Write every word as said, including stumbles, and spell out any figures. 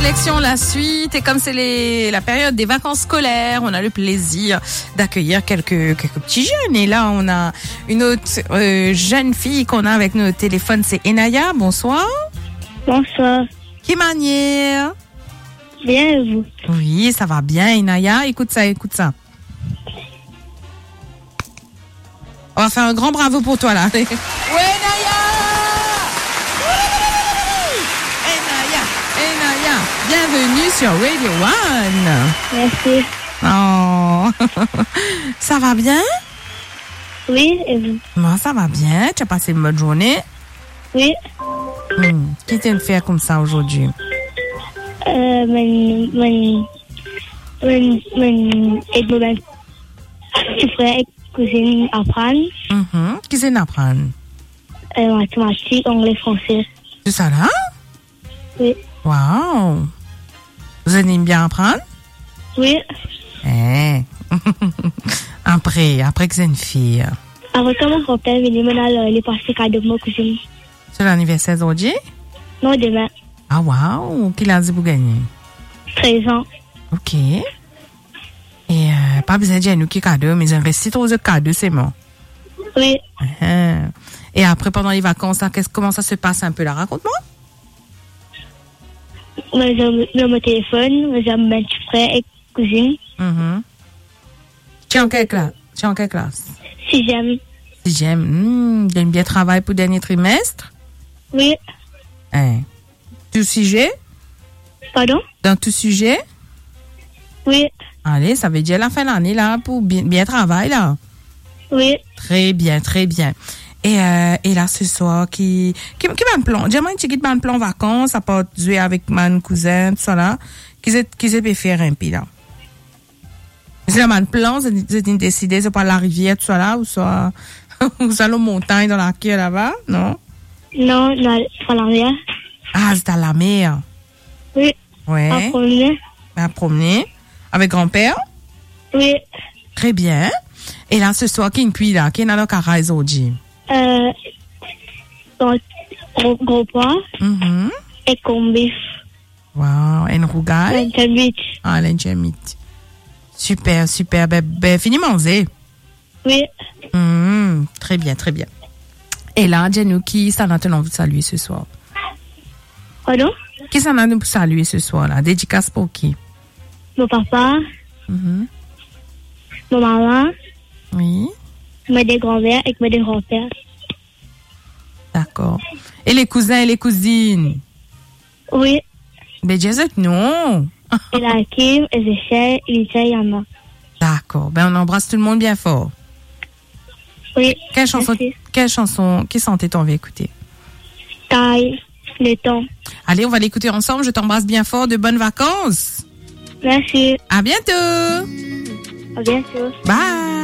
Connexion, la suite. Et comme c'est les, la période des vacances scolaires, on a le plaisir d'accueillir quelques, quelques petits jeunes. Et là, on a une autre euh, jeune fille qu'on a avec nous au téléphone, c'est Enaya. Bonsoir. Bonsoir. Qui manière? Bien, et vous? Oui, ça va bien, Enaya. Écoute ça, écoute ça. On va faire un grand bravo pour toi, là. Ouais, Enaya! Enaya, Enaya, bienvenue sur Radio One. Merci. Oh, ça va bien? Oui, et vous? Moi, ça va bien. Tu as passé une bonne journée? Oui. Hmm. Qui t'a le fait comme ça aujourd'hui? Euh, mon, mon, mon, mon, et mon petit frère et cousine apprennent. Mm-hmm. Qui c'est d'apprendre? Euh, mathématiques, anglais, français. C'est ça là? Oui. Wow. Vous allez bien apprendre? Oui. Eh. après, après que c'est une fille. Après, quand mon grand-père est venu, maintenant, il est passé cadeau de ma cousine. C'est l'anniversaire d'aujourd'hui? Non, demain. Ah, wow. Qui l'a dit pour gagner? treize ans. Ok. Et euh, pas besoin de dire nous qui cadeau, mais investir trop de cadeaux, c'est bon. Oui. Uh-huh. Et après, pendant les vacances, là, qu'est-ce, comment ça se passe un peu là? Raconte-moi. Moi, j'ai mon téléphone, j'ai mon petit frère et cousine. Mm-hmm. Tu es en quelle classe? Tu es en quelle classe? Sixième. Sixième. Mmh, tu aimes bien travailler pour le dernier trimestre? Oui. Hein. Tout sujet? Pardon? Dans tout sujet? Oui. Allez, ça veut dire la fin de l'année, là, pour bien, bien travailler, là. Oui. Très bien, très bien. Et, euh, et là, ce soir, qui, qui, qui va un plan? Dis-moi, tu quittes un plan vacances, à part jouer avec mon cousin, tout ça, là. Qui s'est, qui s'est faire un peu, là? C'est un plan, c'est décidé, c'est pas la rivière, tout ça, là, ou soit, ou soit la montagne dans la queue, là-bas, non? Non, dans, dans la mer. Ah, c'est à la mer. Oui. Ouais. À promener. À promener. Avec grand-père? Oui. Très bien. Et là, ce soir, qui est une cuit là? Qui est dans le carré aujourd'hui? Euh, gros, gros pois. Mm-hmm. Et combif. Wow. Et une rougaille? L'enjamite. Ah, l'enjamite. Super, super. Ben, ben, fini manger. Oui. Mm, très bien, très bien. Et là, dis-nous, qui s'en a tenu vous saluer ce soir? Pardon? Qui s'en a nous saluer ce soir, là? Dédicace pour qui? Mon papa. Mm-hmm. Mon maman. Oui. Mes deux grands-mères et mes deux grands-pères. D'accord. Et les cousins et les cousines? Oui. Ben, Jésus, non. Et la Kim, et Zéchel, et Lisa, et Anna. D'accord. Ben, on embrasse tout le monde bien fort. Oui. Quelle chanson, Merci. quelle chanson, qui sentait on va écouter? Taille, le temps. Allez, on va l'écouter ensemble. Je t'embrasse bien fort. De bonnes vacances. Merci. À bientôt. À bientôt. Bye.